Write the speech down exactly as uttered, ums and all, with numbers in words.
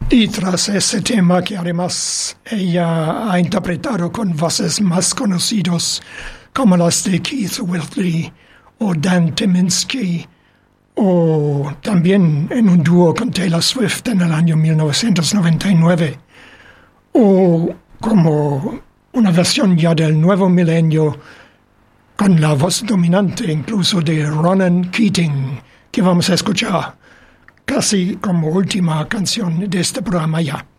Y tras ese tema que además ella ha interpretado con voces más conocidos como las de Keith Whitley o Dan Tyminski, o también en un dúo con Taylor Swift en el año mil novecientos noventa y nueve, o como una versión ya del nuevo milenio con la voz dominante incluso de Ronan Keating, que vamos a escuchar casi como última canción de este programa ya.